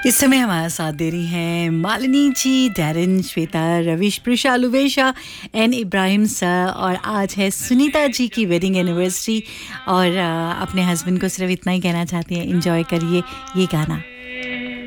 इस समय हमारा साथ दे रही हैं Malini ji, Darren, Shweta, Ravish, Prisha, लुवेशा and Ibrahim sir. और आज है सुनीता जी की वेडिंग एनिवर्सरी और अपने हस्बैंड को सिर्फ इतना ही कहना चाहती हैं, एंजॉय करिए ये गाना।